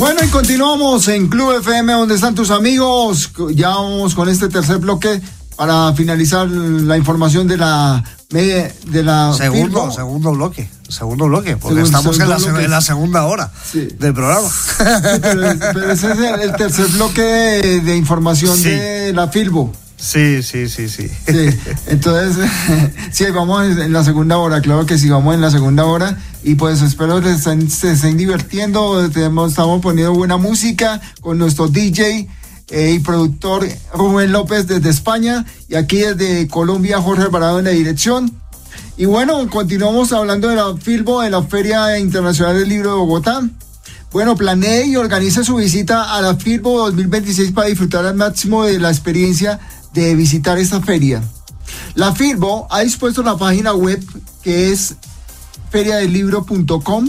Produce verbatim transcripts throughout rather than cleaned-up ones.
Bueno, y continuamos en Club F M, donde están tus amigos. Ya vamos con este tercer bloque para finalizar la información de la de la segundo Filbo. segundo bloque, segundo bloque, porque Segundo, estamos en la, bloque. en la segunda hora sí. del programa. Sí, pero, pero ese es el, el tercer bloque de, de información sí. de la Filbo. Sí, sí, sí, sí. Sí, entonces, sí, vamos en la segunda hora, claro que sí, vamos en la segunda hora. Y pues espero que estén, se estén divirtiendo. Tenemos, estamos poniendo buena música con nuestro D J eh, y productor Rubén López desde España. Y aquí desde Colombia, Jorge Alvarado en la dirección. Y bueno, continuamos hablando de la Filbo, de la Feria Internacional del Libro de Bogotá. Bueno, planee y organice su visita a la Filbo dos mil veintiséis para disfrutar al máximo de la experiencia de visitar esta feria. La Filbo ha dispuesto la página web que es feria del libro punto com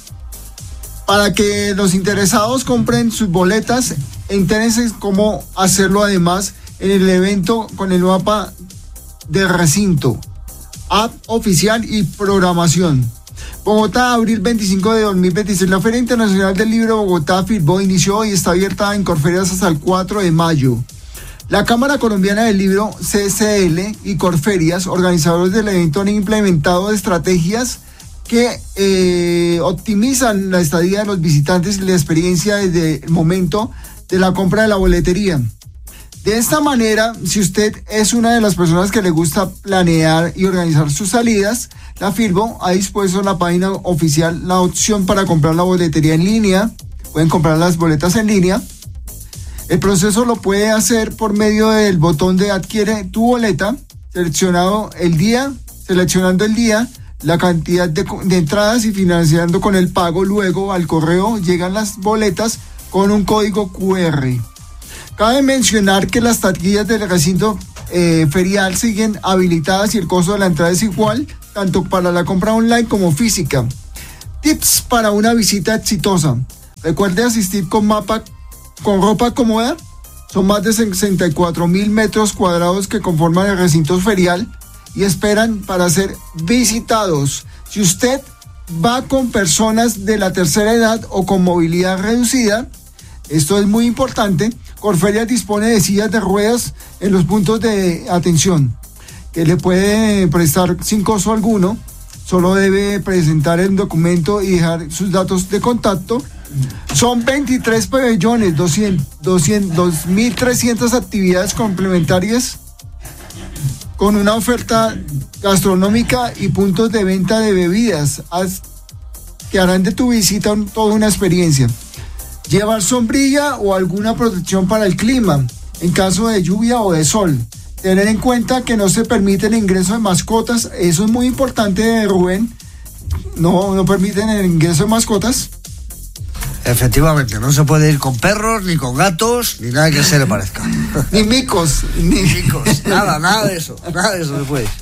para que los interesados compren sus boletas. Entérense cómo hacerlo además en el evento con el mapa del recinto, app oficial y programación. Bogotá, abril veinticinco de dos mil veintiséis. La Feria Internacional del Libro Bogotá Filbo inició y está abierta en Corferias hasta el cuatro de mayo. La Cámara Colombiana del Libro, C C L, y Corferias, organizadores del evento, han implementado estrategias que eh, optimizan la estadía de los visitantes y la experiencia desde el momento de la compra de la boletería. De esta manera, si usted es una de las personas que le gusta planear y organizar sus salidas, la Filbo ha dispuesto en la página oficial la opción para comprar la boletería en línea. Pueden comprar las boletas en línea. El proceso lo puede hacer por medio del botón de adquiere tu boleta, seleccionado el día, seleccionando el día, la cantidad de, de entradas y financiando con el pago. Luego al correo llegan las boletas con un código cu erre. Cabe mencionar que las taquillas del recinto eh, ferial siguen habilitadas y el costo de la entrada es igual, tanto para la compra online como física. Tips para una visita exitosa. Recuerde asistir con mapa con ropa cómoda. Son más de sesenta y cuatro mil metros cuadrados que conforman el recinto ferial y esperan para ser visitados. Si usted va con personas de la tercera edad o con movilidad reducida, esto es muy importante. Corferias dispone de sillas de ruedas en los puntos de atención que le puede prestar sin costo alguno. Solo debe presentar el documento y dejar sus datos de contacto. Son veintitrés pabellones, dos mil trescientas actividades complementarias con una oferta gastronómica y puntos de venta de bebidas que harán de tu visita un, toda una experiencia. Llevar sombrilla o alguna protección para el clima en caso de lluvia o de sol. Tener en cuenta que no se permite el ingreso de mascotas. Eso es muy importante, Rubén. No, no permiten el ingreso de mascotas. Efectivamente, no se puede ir con perros, ni con gatos, ni nada que se le parezca. Ni micos. Ni micos, nada, nada de eso, nada de eso se puede.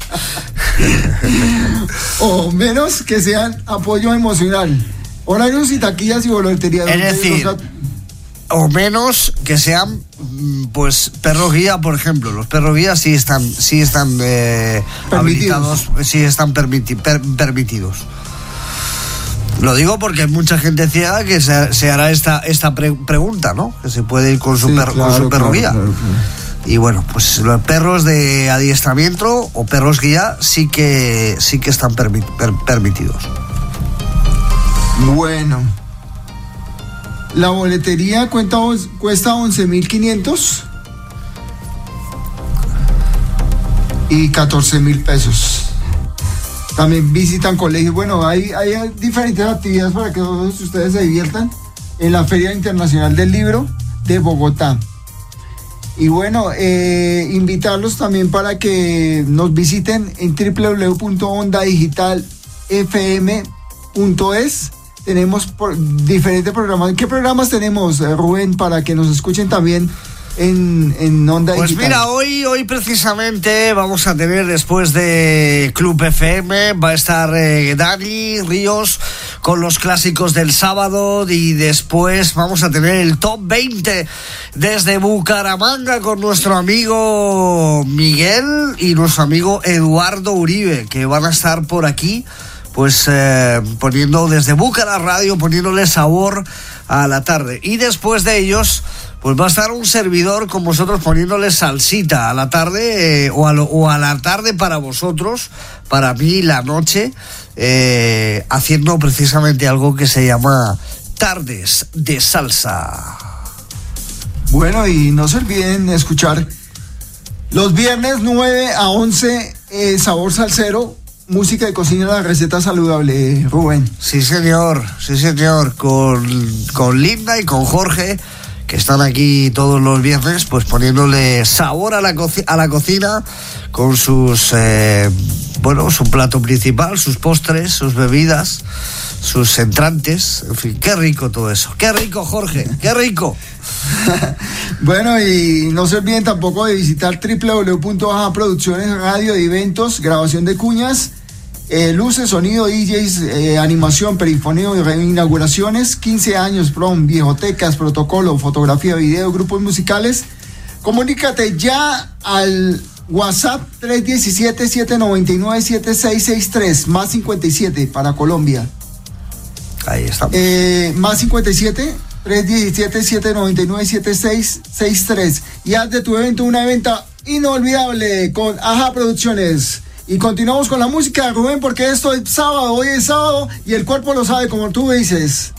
O menos que sean apoyo emocional. Horarios y taquillas y boletería. Es decir, los... o menos que sean, pues, perros guía, por ejemplo. Los perros guía sí están, sí están eh, habilitados, sí están permiti- per- permitidos. Lo digo porque hay mucha gente ciega que se, se hará esta, esta pre- pregunta, ¿no? Que se puede ir con su, sí, per- claro, con su perro claro, guía. Claro, claro. Y bueno, pues los perros de adiestramiento o perros guía sí que, sí que están permi- per- permitidos. Bueno. La boletería cuenta, cuesta once mil quinientos y catorce mil pesos. También visitan colegios. Bueno, hay, hay diferentes actividades para que todos ustedes se diviertan en la Feria Internacional del Libro de Bogotá. Y bueno, eh, invitarlos también para que nos visiten en doble u doble u doble u punto onda digital f m punto es. Tenemos por, diferentes programas. ¿Qué programas tenemos, Rubén, para que nos escuchen también en, en Onda pues Digital? Pues mira, hoy, hoy precisamente vamos a tener, después de Club F M, va a estar eh, Dani Ríos con los clásicos del sábado, y después vamos a tener el Top veinte desde Bucaramanga con nuestro amigo Miguel y nuestro amigo Eduardo Uribe, que van a estar por aquí pues eh, poniendo desde Búcara Radio, poniéndole sabor a la tarde. Y después de ellos, pues va a estar un servidor con vosotros poniéndole salsita a la tarde eh, o, a lo, o a la tarde para vosotros, para mí la noche, eh, haciendo precisamente algo que se llama Tardes de Salsa. Bueno, y no se olviden escuchar los viernes nueve a once, eh, Sabor Salsero, música de cocina, la receta saludable, Rubén. Sí, señor, sí, señor, con, con Linda y con Jorge, que están aquí todos los viernes, pues poniéndole sabor a la, co- a la cocina con sus, eh, bueno, su plato principal, sus postres, sus bebidas, sus entrantes, en fin, qué rico todo eso. Qué rico, Jorge, qué rico. Bueno, y no se olviden tampoco de visitar doble u doble u doble u punto Aja Producciones, radio de eventos, grabación de cuñas, eh, luces, sonido, D Js, eh, animación, perifoneo y reinauguraciones, quince años, prom, viejotecas, protocolo, fotografía, video, grupos musicales. Comunícate ya al WhatsApp tres uno siete, siete nueve nueve, siete seis seis tres, más cincuenta y siete para Colombia. Ahí estamos. Eh, más cincuenta y siete, tres uno siete, siete nueve nueve, siete seis seis tres. Y haz de tu evento una venta inolvidable con Aja Producciones. Y continuamos con la música, Rubén, porque esto es sábado, hoy es sábado y el cuerpo lo sabe, como tú dices.